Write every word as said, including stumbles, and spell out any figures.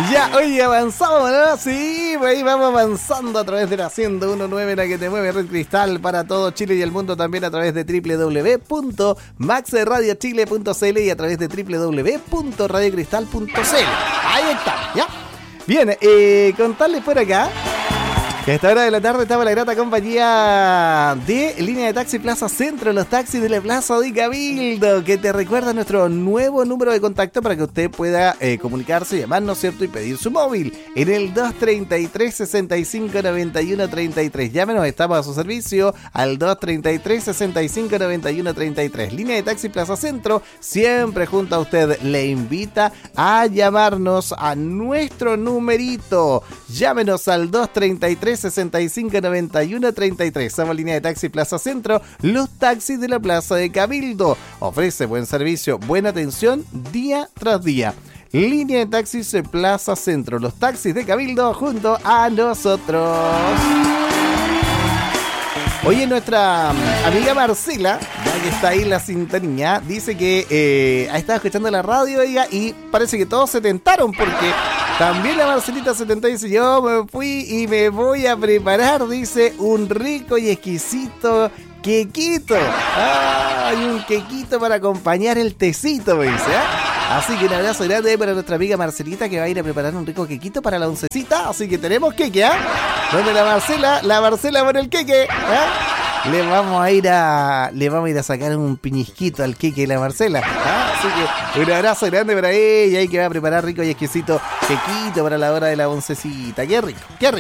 Ya, oye, avanzamos, ¿no? Sí, ahí vamos avanzando a través de la ciento diecinueve, la que te mueve Red Cristal para todo Chile y el mundo, también a través de doble u doble u doble u punto max radio chile punto c l y a través de doble u doble u doble u punto radio cristal punto c l. Ahí está, ¿ya? Bien, eh, contarles por acá que a esta hora de la tarde estaba la grata compañía de Línea de Taxi Plaza Centro, los taxis de la Plaza de Cabildo, que te recuerda nuestro nuevo número de contacto para que usted pueda eh, comunicarse, llamarnos, ¿cierto? Y pedir su móvil en el dos treinta y tres, sesenta y cinco, noventa y uno, treinta y tres. Llámenos, estamos a su servicio al dos treinta y tres, sesenta y cinco, noventa y uno, treinta y tres. Línea de Taxi Plaza Centro, siempre junto a usted, le invita a llamarnos a nuestro numerito. Llámenos al dos treinta y tres, sesenta y cinco, noventa y uno, treinta y tres. Somos Línea de Taxi Plaza Centro, los taxis de la Plaza de Cabildo. Ofrece buen servicio, buena atención día tras día. Línea de Taxis Plaza Centro, los taxis de Cabildo junto a nosotros. Oye, nuestra amiga Marcela, ya que está ahí en la sintonía, dice que eh, ha estado escuchando la radio ella y parece que todos se tentaron porque también la Marcelita se tentó y dice: yo me fui y me voy a preparar, dice, un rico y exquisito quequito. Ah, hay un quequito para acompañar el tecito, me dice, ¿eh? Así que un abrazo grande para nuestra amiga Marcelita, que va a ir a preparar un rico quequito para la oncecita. Así que tenemos queque, ¿ah? ¿eh? Donde la Marcela, la Marcela por el queque, ¿eh? Le vamos a ir a le vamos a ir a sacar un piñisquito al queque de la Marcela, ¿ah? Así que un abrazo grande para ella y que va a preparar rico y exquisito quequito para la hora de la oncecita. Qué rico, qué rico.